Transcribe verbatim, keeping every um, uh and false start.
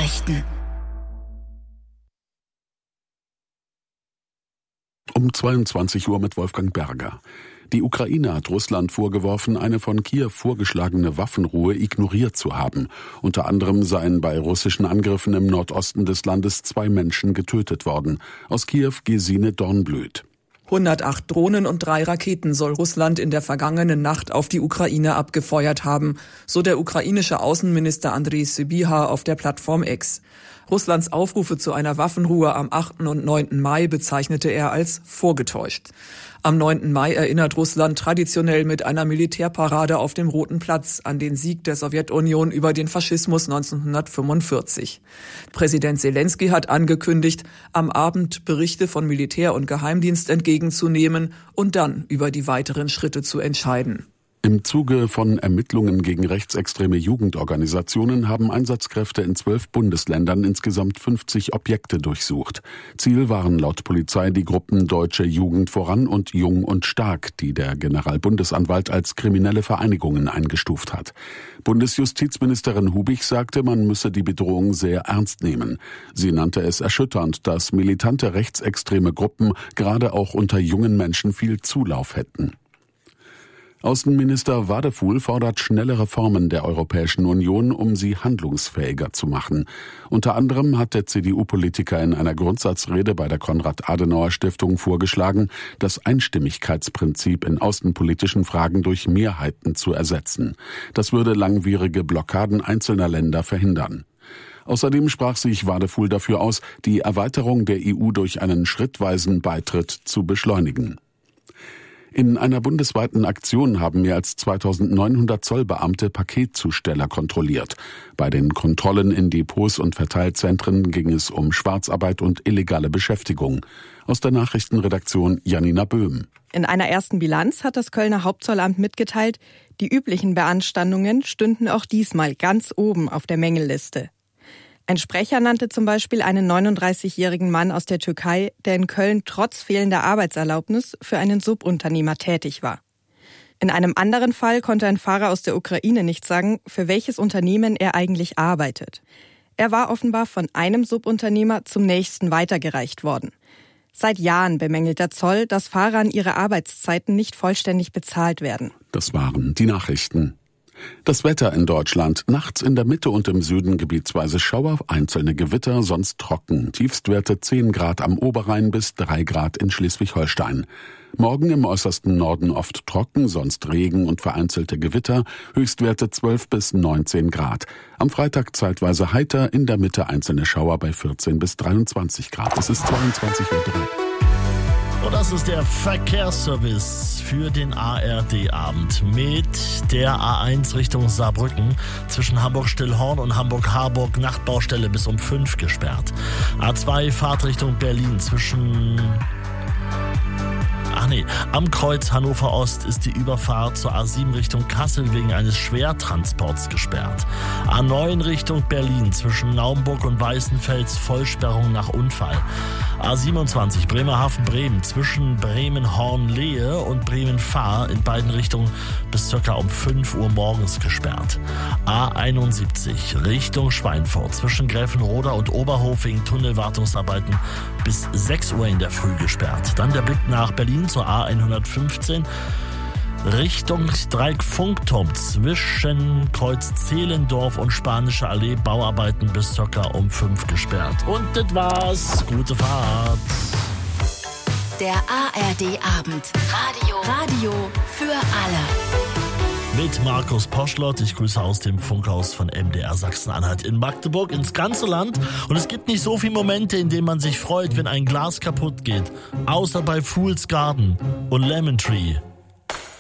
Nachrichten. Um zweiundzwanzig Uhr mit Wolfgang Berger. Die Ukraine hat Russland vorgeworfen, eine von Kiew vorgeschlagene Waffenruhe ignoriert zu haben. Unter anderem seien bei russischen Angriffen im Nordosten des Landes zwei Menschen getötet worden. Aus Kiew Gesine Dornblüt. hundertacht Drohnen und drei Raketen soll Russland in der vergangenen Nacht auf die Ukraine abgefeuert haben, so der ukrainische Außenminister Andrei Sybiha auf der Plattform X. Russlands Aufrufe zu einer Waffenruhe am achten und neunten Mai bezeichnete er als vorgetäuscht. Am neunten Mai erinnert Russland traditionell mit einer Militärparade auf dem Roten Platz an den Sieg der Sowjetunion über den Faschismus neunzehnhundertfünfundvierzig. Präsident Selenskyj hat angekündigt, am Abend Berichte von Militär und Geheimdienst entgegenzunehmen und dann über die weiteren Schritte zu entscheiden. Im Zuge von Ermittlungen gegen rechtsextreme Jugendorganisationen haben Einsatzkräfte in zwölf Bundesländern insgesamt fünfzig Objekte durchsucht. Ziel waren laut Polizei die Gruppen Deutsche Jugend voran und Jung und Stark, die der Generalbundesanwalt als kriminelle Vereinigungen eingestuft hat. Bundesjustizministerin Hubich sagte, man müsse die Bedrohung sehr ernst nehmen. Sie nannte es erschütternd, dass militante rechtsextreme Gruppen gerade auch unter jungen Menschen viel Zulauf hätten. Außenminister Wadefuhl fordert schnelle Reformen der Europäischen Union, um sie handlungsfähiger zu machen. Unter anderem hat der C D U-Politiker in einer Grundsatzrede bei der Konrad-Adenauer-Stiftung vorgeschlagen, das Einstimmigkeitsprinzip in außenpolitischen Fragen durch Mehrheiten zu ersetzen. Das würde langwierige Blockaden einzelner Länder verhindern. Außerdem sprach sich Wadefuhl dafür aus, die Erweiterung der E U durch einen schrittweisen Beitritt zu beschleunigen. In einer bundesweiten Aktion haben mehr als zweitausendneunhundert Zollbeamte Paketzusteller kontrolliert. Bei den Kontrollen in Depots und Verteilzentren ging es um Schwarzarbeit und illegale Beschäftigung. Aus der Nachrichtenredaktion Janina Böhm. In einer ersten Bilanz hat das Kölner Hauptzollamt mitgeteilt, die üblichen Beanstandungen stünden auch diesmal ganz oben auf der Mängelliste. Ein Sprecher nannte zum Beispiel einen neununddreißigjährigen Mann aus der Türkei, der in Köln trotz fehlender Arbeitserlaubnis für einen Subunternehmer tätig war. In einem anderen Fall konnte ein Fahrer aus der Ukraine nicht sagen, für welches Unternehmen er eigentlich arbeitet. Er war offenbar von einem Subunternehmer zum nächsten weitergereicht worden. Seit Jahren bemängelt der Zoll, dass Fahrern ihre Arbeitszeiten nicht vollständig bezahlt werden. Das waren die Nachrichten. Das Wetter in Deutschland. Nachts in der Mitte und im Süden gebietsweise Schauer, einzelne Gewitter, sonst trocken. Tiefstwerte zehn Grad am Oberrhein bis drei Grad in Schleswig-Holstein. Morgen im äußersten Norden oft trocken, sonst Regen und vereinzelte Gewitter. Höchstwerte zwölf bis neunzehn Grad. Am Freitag zeitweise heiter, in der Mitte einzelne Schauer bei vierzehn bis dreiundzwanzig Grad. Es ist zweiundzwanzig Uhr drei. Und das ist der Verkehrsservice für den A R D-Abend mit der A eins Richtung Saarbrücken zwischen Hamburg-Stillhorn und Hamburg-Harburg Nachtbaustelle bis um fünf gesperrt. A zwei Fahrtrichtung Berlin zwischen... Ach nee, am Kreuz Hannover Ost ist die Überfahrt zur A sieben Richtung Kassel wegen eines Schwertransports gesperrt. A neun Richtung Berlin zwischen Naumburg und Weißenfels Vollsperrung nach Unfall. A siebenundzwanzig Bremerhaven-Bremen zwischen Bremen-Hornlehe und Bremen-Fahr in beiden Richtungen bis circa um fünf Uhr morgens gesperrt. A einundsiebzig Richtung Schweinfurt zwischen Gräfenroda und Oberhof wegen Tunnelwartungsarbeiten bis sechs Uhr in der Früh gesperrt. Dann der Blick nach Berlin zur A hundertfünfzehn Richtung Dreieck-Funkturm zwischen Kreuz Zehlendorf und Spanische Allee Bauarbeiten bis circa um fünf gesperrt. Und das war's. Gute Fahrt. Der A R D-Abend. Radio. Radio für alle. Mit Markus Poschlott. Ich grüße aus dem Funkhaus von M D R Sachsen-Anhalt in Magdeburg ins ganze Land. Und es gibt nicht so viele Momente, in denen man sich freut, wenn ein Glas kaputt geht. Außer bei Fool's Garden und Lemon Tree.